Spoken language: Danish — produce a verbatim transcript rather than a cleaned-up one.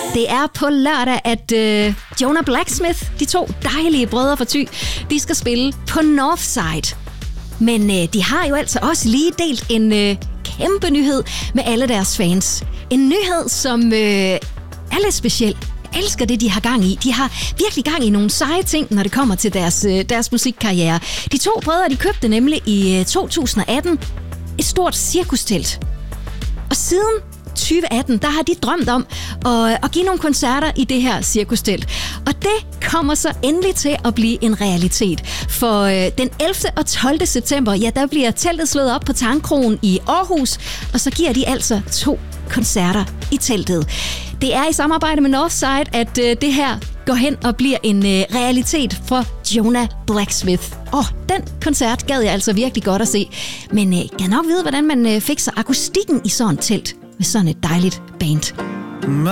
Det er på lørdag, at øh, Jonah Blacksmith, de to dejlige brødre fra Thy, de skal spille på Northside. Men øh, de har jo altså også lige delt en øh, kæmpe nyhed med alle deres fans. En nyhed, som øh, er lidt speciel. Jeg elsker det, de har gang i. De har virkelig gang i nogle seje ting, når det kommer til deres, øh, deres musikkarriere. De to brødre, de købte nemlig i øh, to tusind atten et stort cirkustelt. Og siden tyve atten, der har de drømt om at, at give nogle koncerter i det her cirkustelt. Og det kommer så endelig til at blive en realitet. For øh, den ellevte og tolvte september, ja, der bliver teltet slået op på Tangkrogen i Aarhus, og så giver de altså to koncerter i teltet. Det er i samarbejde med Northside, at øh, det her går hen og bliver en øh, realitet for Jonah Blacksmith. Og den koncert gad jeg altså virkelig godt at se. Men øh, jeg nok vide, hvordan man øh, fikser akustikken i sådan et telt med sådan et dejligt band.